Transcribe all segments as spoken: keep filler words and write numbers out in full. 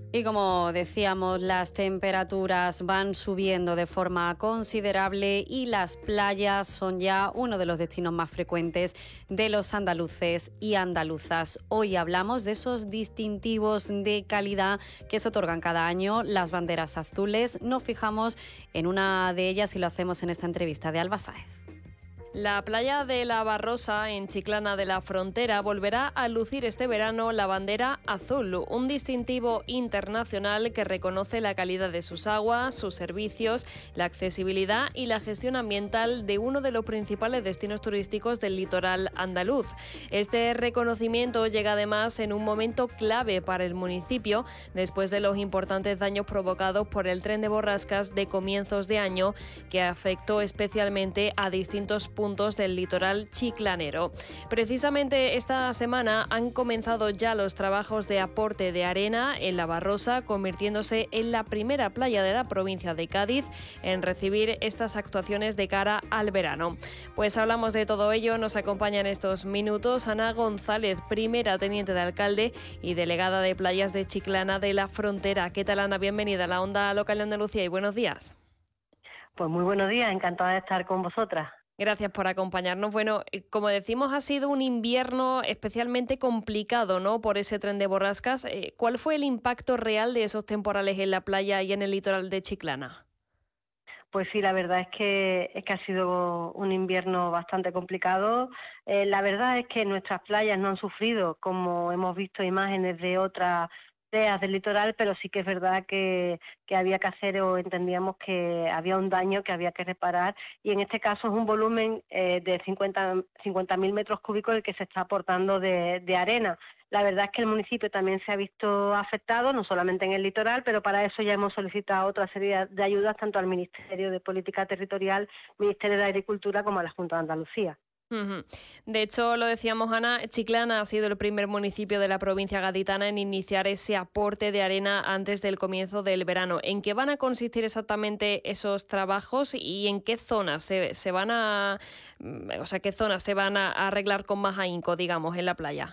Y como decíamos, las temperaturas van subiendo de forma considerable y las playas son ya uno de los destinos más frecuentes de los andaluces y andaluzas. Hoy hablamos de esos distintivos de calidad que se otorgan cada año, las banderas azules. Nos fijamos en una de ellas y lo hacemos en esta entrevista de Alba Sáez. La playa de La Barrosa, en Chiclana de la Frontera, volverá a lucir este verano la bandera azul, un distintivo internacional que reconoce la calidad de sus aguas, sus servicios, la accesibilidad y la gestión ambiental de uno de los principales destinos turísticos del litoral andaluz. Este reconocimiento llega además en un momento clave para el municipio, después de los importantes daños provocados por el tren de borrascas de comienzos de año, que afectó especialmente a distintos puntos puntos del litoral chiclanero. Precisamente esta semana han comenzado ya los trabajos de aporte de arena en La Barrosa, convirtiéndose en la primera playa de la provincia de Cádiz en recibir estas actuaciones de cara al verano. Pues hablamos de todo ello, nos acompaña en estos minutos Ana González, primera teniente de alcalde y delegada de playas de Chiclana de la Frontera. ¿Qué tal, Ana? Bienvenida a la Onda Local de Andalucía y buenos días. Pues muy buenos días, encantada de estar con vosotras. Gracias por acompañarnos. Bueno, como decimos, ha sido un invierno especialmente complicado, ¿no?, por ese tren de borrascas. ¿Cuál fue el impacto real de esos temporales en la playa y en el litoral de Chiclana? Pues sí, la verdad es que, es que ha sido un invierno bastante complicado. Eh, la verdad es que nuestras playas no han sufrido, como hemos visto imágenes de otras playas del litoral, pero sí que es verdad que, que había que hacer o entendíamos que había un daño que había que reparar, y en este caso es un volumen eh, de cincuenta mil metros cúbicos el que se está aportando de, de arena. La verdad es que el municipio también se ha visto afectado, no solamente en el litoral, pero para eso ya hemos solicitado otra serie de ayudas tanto al Ministerio de Política Territorial, Ministerio de Agricultura, como a la Junta de Andalucía. Uh-huh. De hecho, lo decíamos, Ana, Chiclana ha sido el primer municipio de la provincia gaditana en iniciar ese aporte de arena antes del comienzo del verano. ¿En qué van a consistir exactamente esos trabajos y en qué zonas se, se van a, o sea, qué zonas se van a arreglar con más ahínco, digamos, en la playa?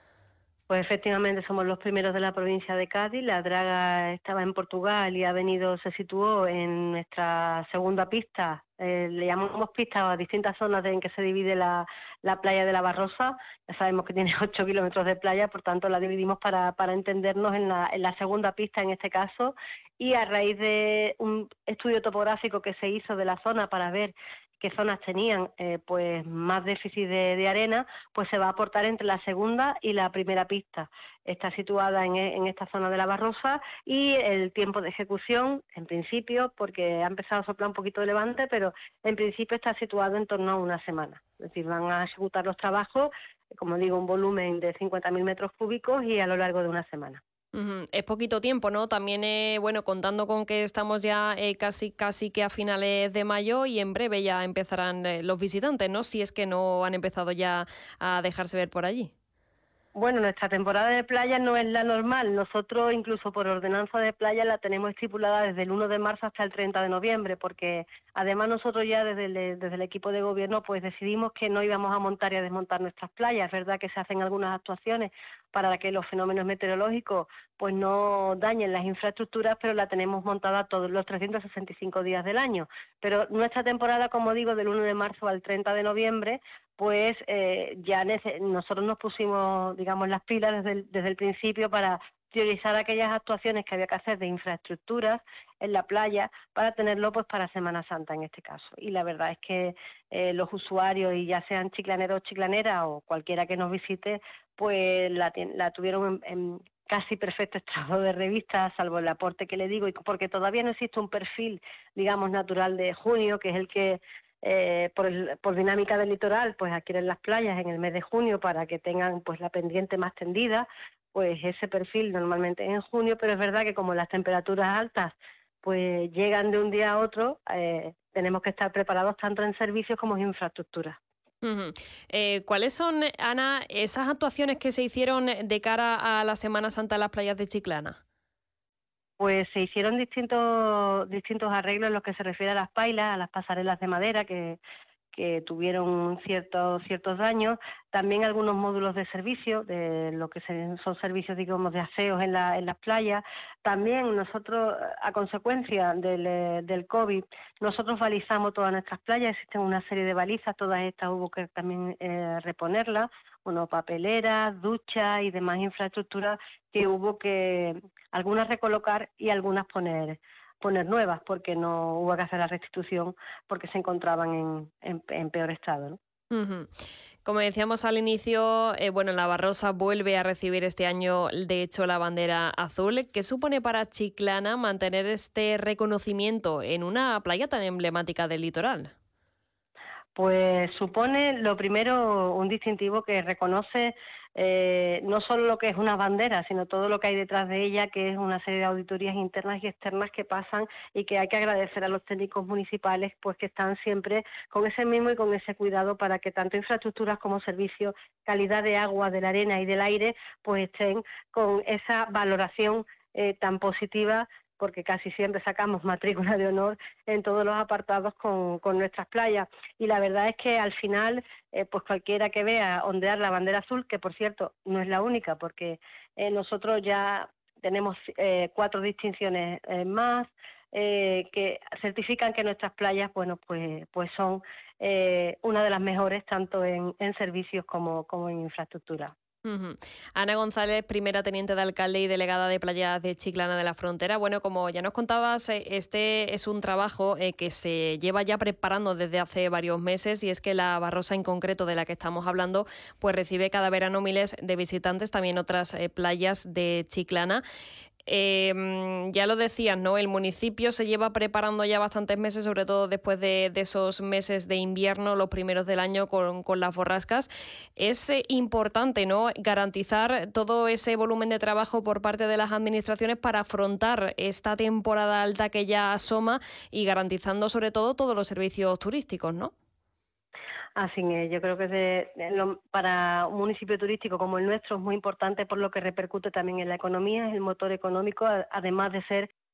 Pues efectivamente somos los primeros de la provincia de Cádiz. La draga estaba en Portugal y ha venido, se situó en nuestra segunda pista. Eh, le llamamos pista a distintas zonas en que se divide la, la playa de La Barrosa. Ya sabemos que tiene ocho kilómetros de playa, por tanto la dividimos para, para entendernos en la, en la segunda pista en este caso. Y a raíz de un estudio topográfico que se hizo de la zona para ver qué zonas tenían eh, pues más déficit de, de arena, pues se va a aportar entre la segunda y la primera pista. Está situada en, en esta zona de La Barrosa, y el tiempo de ejecución, en principio, porque ha empezado a soplar un poquito de levante, pero en principio está situado en torno a una semana. Es decir, van a ejecutar los trabajos, como digo, un volumen de cincuenta mil metros cúbicos y a lo largo de una semana. Uh-huh. Es poquito tiempo, ¿no? También, eh, bueno, contando con que estamos ya eh, casi casi que a finales de mayo y en breve ya empezarán eh, los visitantes, ¿no? Si es que no han empezado ya a dejarse ver por allí. Bueno, nuestra temporada de playa no es la normal. Nosotros, incluso por ordenanza de playa, la tenemos estipulada desde el uno de marzo hasta el treinta de noviembre, porque además nosotros ya desde el, desde el equipo de gobierno pues decidimos que no íbamos a montar y a desmontar nuestras playas. Es verdad que se hacen algunas actuaciones para que los fenómenos meteorológicos pues no dañen las infraestructuras, pero la tenemos montada todos los trescientos sesenta y cinco días del año. Pero nuestra temporada, como digo, del uno de marzo al treinta de noviembre, pues eh, ya nece- nosotros nos pusimos, digamos, las pilas desde el, desde el principio para priorizar aquellas actuaciones que había que hacer de infraestructuras en la playa para tenerlo pues para Semana Santa en este caso. Y la verdad es que eh, los usuarios, y ya sean chiclaneros o chiclaneras o cualquiera que nos visite, pues la, la tuvieron en, en casi perfecto estado de revista, salvo el aporte que le digo, y porque todavía no existe un perfil, digamos, natural de junio, que es el que Eh, por, el, por dinámica del litoral, pues adquieren las playas en el mes de junio para que tengan pues la pendiente más tendida, pues ese perfil normalmente es en junio, pero es verdad que como las temperaturas altas pues llegan de un día a otro, eh, tenemos que estar preparados tanto en servicios como en infraestructuras. Uh-huh. Eh, ¿Cuáles son, Ana, esas actuaciones que se hicieron de cara a la Semana Santa en las playas de Chiclana? Pues se hicieron distintos distintos arreglos en lo que se refiere a las pailas, a las pasarelas de madera que, que tuvieron ciertos ciertos daños, también algunos módulos de servicio, de lo que se, son servicios, digamos, de aseos en, la, en las playas. También nosotros, a consecuencia del, del COVID, nosotros balizamos todas nuestras playas, existen una serie de balizas, todas estas hubo que también eh, reponerlas, bueno, papeleras, duchas y demás infraestructuras que hubo que algunas recolocar y algunas poner poner nuevas, porque no hubo que hacer la restitución porque se encontraban en, en, en peor estado, ¿no? Uh-huh. Como decíamos al inicio, eh, bueno, la Barrosa vuelve a recibir este año, de hecho, la bandera azul. ¿Qué supone para Chiclana mantener este reconocimiento en una playa tan emblemática del litoral? Pues supone, lo primero, un distintivo que reconoce eh, no solo lo que es una bandera, sino todo lo que hay detrás de ella, que es una serie de auditorías internas y externas que pasan y que hay que agradecer a los técnicos municipales, pues que están siempre con ese mismo y con ese cuidado para que tanto infraestructuras como servicios, calidad de agua, de la arena y del aire, pues estén con esa valoración eh, tan positiva, porque casi siempre sacamos matrícula de honor en todos los apartados con, con nuestras playas. Y la verdad es que al final, eh, pues cualquiera que vea ondear la bandera azul, que por cierto no es la única, porque eh, nosotros ya tenemos eh, cuatro distinciones eh, más, eh, que certifican que nuestras playas, bueno, pues, pues son eh, una de las mejores, tanto en, en servicios como, como en infraestructura. Uh-huh. Ana González, primera teniente de alcalde y delegada de playas de Chiclana de la Frontera. Bueno, como ya nos contabas, este es un trabajo eh, que se lleva ya preparando desde hace varios meses, y es que la Barrosa en concreto de la que estamos hablando, pues recibe cada verano miles de visitantes, también otras eh, playas de Chiclana. Eh, ya lo decías, ¿no? El municipio se lleva preparando ya bastantes meses, sobre todo después de, de esos meses de invierno, los primeros del año con, con las borrascas. Es eh, importante, ¿no?, garantizar todo ese volumen de trabajo por parte de las administraciones para afrontar esta temporada alta que ya asoma y garantizando sobre todo todos los servicios turísticos, ¿no? Así es, yo creo que de, de lo, para un municipio turístico como el nuestro es muy importante por lo que repercute también en la economía, es el motor económico, además de ser